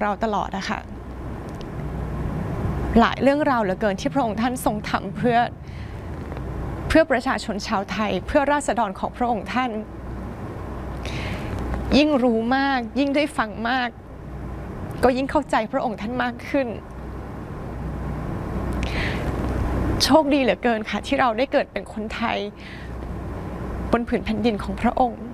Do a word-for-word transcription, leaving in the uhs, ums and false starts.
เราตลอดนะคะหลายเรื่องราวเหลือเกินที่พระองค์ท่านทรงทำเพื่อเพื่อประชาชนชาวไทยเพื่อราษฎรของพระองค์ท่านยิ่งรู้มากยิ่งได้ฟังมากก็ยิ่งเข้าใจพระองค์ท่านมากขึ้นโชคดีเหลือเกินค่ะที่เราได้เกิดเป็นคนไทยบนผืนแผ่นดินของพระองค์